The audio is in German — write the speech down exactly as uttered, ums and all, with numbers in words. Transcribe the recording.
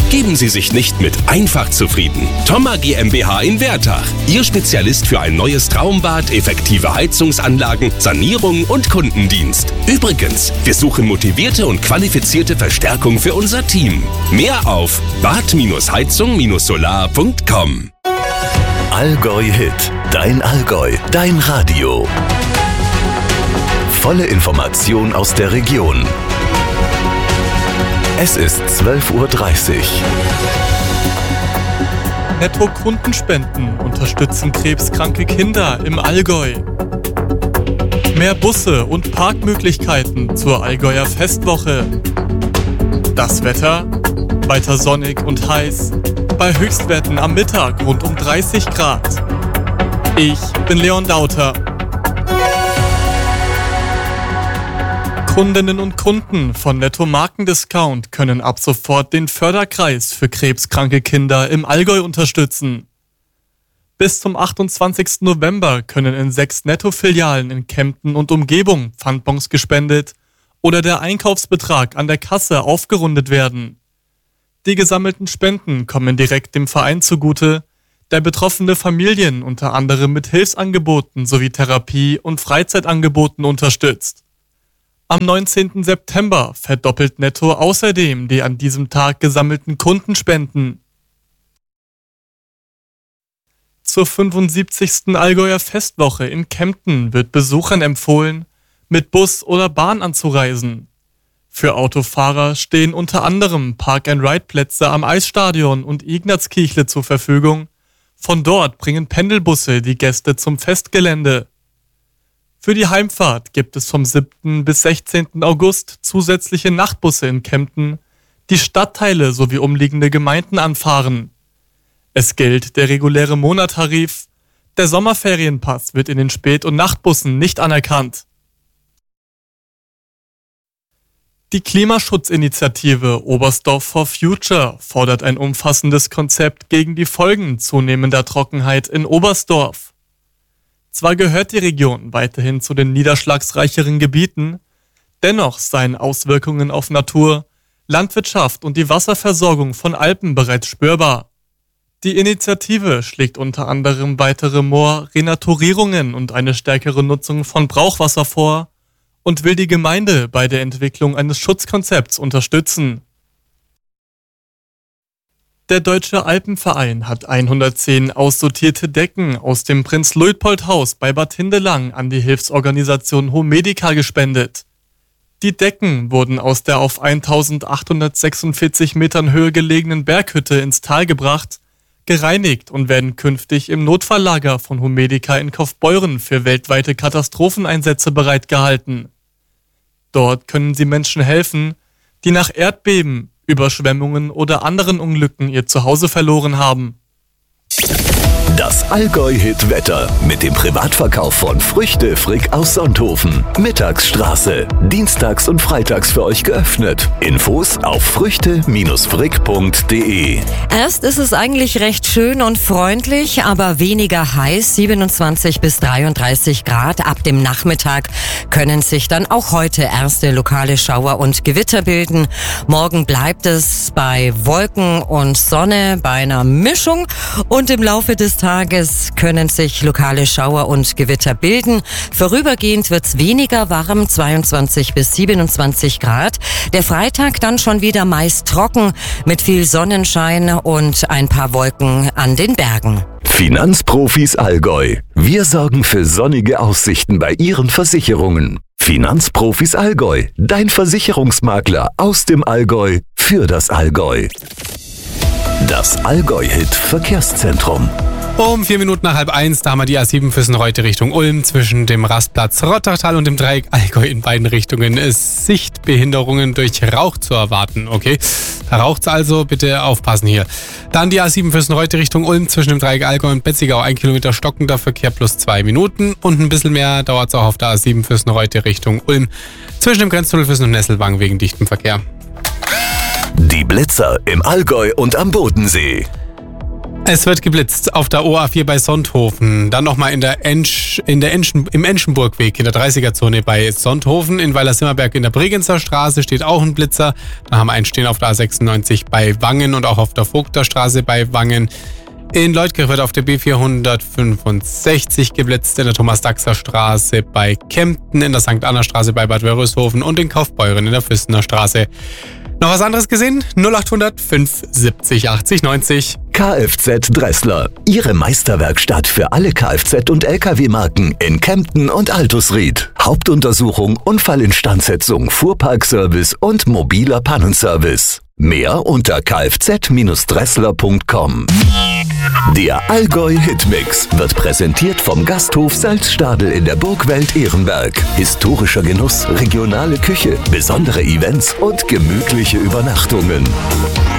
Geben Sie sich nicht mit einfach zufrieden. Thoma GmbH in Wertach. Ihr Spezialist für ein neues Traumbad, effektive Heizungsanlagen, Sanierung und Kundendienst. Übrigens, wir suchen motivierte und qualifizierte Verstärkung für unser Team. Mehr auf bad heizung solar punkt com. Allgäu Hit. Dein Allgäu. Dein Radio. Volle Information aus der Region. Es ist zwölf Uhr dreißig. Netto Kundenspenden unterstützen krebskranke Kinder im Allgäu. Mehr Busse und Parkmöglichkeiten zur Allgäuer Festwoche. Das Wetter? Weiter sonnig und heiß. Bei Höchstwerten am Mittag rund um dreißig Grad. Ich bin Leon Dauter. Kundinnen und Kunden von Netto Markendiscount können ab sofort den Förderkreis für krebskranke Kinder im Allgäu unterstützen. Bis zum achtundzwanzigsten November können in sechs Netto-Filialen in Kempten und Umgebung Pfandbons gespendet oder der Einkaufsbetrag an der Kasse aufgerundet werden. Die gesammelten Spenden kommen direkt dem Verein zugute, der betroffene Familien unter anderem mit Hilfsangeboten sowie Therapie- und Freizeitangeboten unterstützt. Am neunzehnten September verdoppelt Netto außerdem die an diesem Tag gesammelten Kundenspenden. Zur fünfundsiebzigsten Allgäuer Festwoche in Kempten wird Besuchern empfohlen, mit Bus oder Bahn anzureisen. Für Autofahrer stehen unter anderem Park-and-Ride-Plätze am Eisstadion und Ignazkirchle zur Verfügung. Von dort bringen Pendelbusse die Gäste zum Festgelände. Für die Heimfahrt gibt es vom siebten bis sechzehnten August zusätzliche Nachtbusse in Kempten, die Stadtteile sowie umliegende Gemeinden anfahren. Es gilt der reguläre Monattarif. Der Sommerferienpass wird in den Spät- und Nachtbussen nicht anerkannt. Die Klimaschutzinitiative Oberstdorf for Future fordert ein umfassendes Konzept gegen die Folgen zunehmender Trockenheit in Oberstdorf. Zwar gehört die Region weiterhin zu den niederschlagsreicheren Gebieten, dennoch seien Auswirkungen auf Natur, Landwirtschaft und die Wasserversorgung von Alpen bereits spürbar. Die Initiative schlägt unter anderem weitere Moor-, Renaturierungen und eine stärkere Nutzung von Brauchwasser vor und will die Gemeinde bei der Entwicklung eines Schutzkonzepts unterstützen. Der Deutsche Alpenverein hat hundertzehn aussortierte Decken aus dem Prinz-Luitpold-Haus bei Bad Hindelang an die Hilfsorganisation Homedica gespendet. Die Decken wurden aus der auf eintausendachthundertsechsundvierzig Metern Höhe gelegenen Berghütte ins Tal gebracht, gereinigt und werden künftig im Notfalllager von Homedica in Kaufbeuren für weltweite Katastropheneinsätze bereitgehalten. Dort können sie Menschen helfen, die nach Erdbeben, Überschwemmungen oder anderen Unglücken ihr Zuhause verloren haben. Das Allgäu-Hit-Wetter mit dem Privatverkauf von Früchte Frick aus Sonthofen. Mittagsstraße. Dienstags und freitags für euch geöffnet. Infos auf früchte frick punkt de. Erst ist es eigentlich recht schön und freundlich, aber weniger heiß. siebenundzwanzig bis dreiunddreißig Grad. Ab dem Nachmittag können sich dann auch heute erste lokale Schauer und Gewitter bilden. Morgen bleibt es bei Wolken und Sonne bei einer Mischung und im Laufe des Tages können sich lokale Schauer und Gewitter bilden. Vorübergehend wird es weniger warm, zweiundzwanzig bis siebenundzwanzig Grad. Der Freitag dann schon wieder meist trocken mit viel Sonnenschein und ein paar Wolken an den Bergen. Finanzprofis Allgäu. Wir sorgen für sonnige Aussichten bei Ihren Versicherungen. Finanzprofis Allgäu. Dein Versicherungsmakler aus dem Allgäu für das Allgäu. Das Allgäu-Hit Verkehrszentrum. Um vier Minuten nach halb eins, da haben wir die A sieben Füssen-Reute Richtung Ulm zwischen dem Rastplatz Rottachtal und dem Dreieck Allgäu in beiden Richtungen. Es Sichtbehinderungen durch Rauch zu erwarten, okay? Da raucht's also, bitte aufpassen hier. Dann die A sieben Füssen-Reute Richtung Ulm zwischen dem Dreieck Allgäu und Betzigau, ein Kilometer stockender Verkehr plus zwei Minuten. Und ein bisschen mehr dauert's auch auf der A sieben Füssen-Reute Richtung Ulm zwischen dem Grenztunnel Füssen und Nesselwang wegen dichtem Verkehr. Die Blitzer im Allgäu und am Bodensee. Es wird geblitzt auf der O A vier bei Sonthofen, dann nochmal in der Ensch, in der Enschen, im Enschenburgweg in der dreißiger-Zone bei Sonthofen, in Weiler-Simmerberg in der Bregenzer Straße steht auch ein Blitzer. Dann haben wir einen stehen auf der A sechsundneunzig bei Wangen und auch auf der Vogter Straße bei Wangen. In Leutkirch wird auf der B vierhundertfünfundsechzig geblitzt, in der Thomas-Daxer-Straße bei Kempten, in der Sankt Anna Straße bei Bad Wörishofen und in Kaufbeuren in der Füssener Straße. Noch was anderes gesehen? null achthundert fünf siebzig achtzig neunzig. Kfz Dressler, Ihre Meisterwerkstatt für alle Kfz- und L K W-Marken in Kempten und Altusried. Hauptuntersuchung, Unfallinstandsetzung, Fuhrparkservice und mobiler Pannenservice. Mehr unter kfz Dressler punkt com. Der Allgäu Hitmix wird präsentiert vom Gasthof Salzstadel in der Burgwelt Ehrenberg. Historischer Genuss, regionale Küche, besondere Events und gemütliche Übernachtungen.